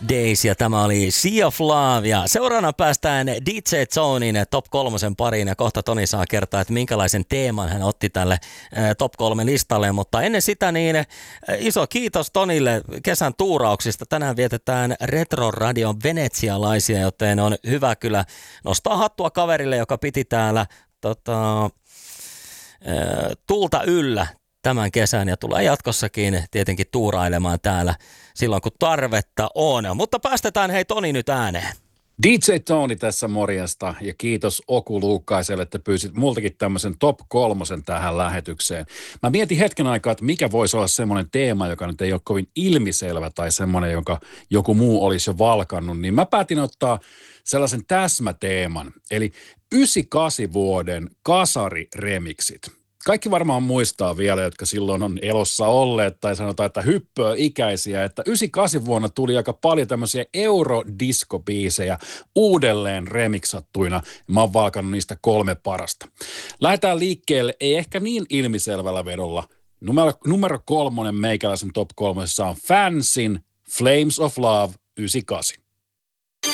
Days ja tämä oli Sea of Love ja seuraavana päästään DJ Zonein Top 3 pariin ja kohta Toni saa kertoa, että minkälaisen teeman hän otti tälle Top 3 listalle, mutta ennen sitä niin iso kiitos Tonille kesän tuurauksista. Tänään vietetään Retro Radion venetsialaisia, joten on hyvä kyllä nostaa hattua kaverille, joka piti täällä tuulta yllä tämän kesän ja tulee jatkossakin tietenkin tuurailemaan täällä silloin, kun tarvetta on. Mutta päästetään hei Toni nyt ääneen. DJ Tony tässä morjesta ja kiitos Oku Luukkaiselle, että pyysit multakin tämmöisen top 3 tähän lähetykseen. Mä mietin hetken aikaa, että mikä voisi olla semmoinen teema, joka nyt ei ole kovin ilmiselvä tai semmoinen, jonka joku muu olisi jo valkannut, niin mä päätin ottaa sellaisen täsmäteeman, eli 98 vuoden kasariremiksit. Kaikki varmaan muistaa vielä, jotka silloin on elossa olleet tai sanotaan, että hyppöikäisiä, että 98 vuonna tuli aika paljon tämmöisiä eurodiskobiisejä uudelleen remiksattuina. Mä oon valkannut niistä 3 parasta. Lähdetään liikkeelle, ei ehkä niin ilmiselvällä vedolla. Numero 3 meikäläisen top 3 on Fansin Flames of Love 98.